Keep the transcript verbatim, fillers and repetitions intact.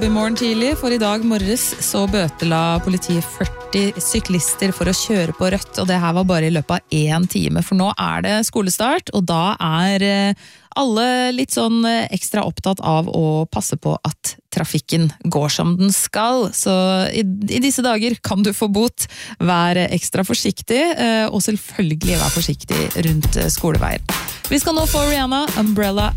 jobb i morgen tidlig, for i dag morges så bøtela politiet førti syklister for å kjøre på rødt, og det her var bare i løpet av en time, for nå er det skolestart, og da er alle litt sånn ekstra opptatt av å passe på at trafikken går som den skal, så i, i disse dager kan du få bot. Vær ekstra forsiktig, og selvfølgelig vær forsiktig rundt skoleveier. Vi skal nå få Rihanna, Umbrella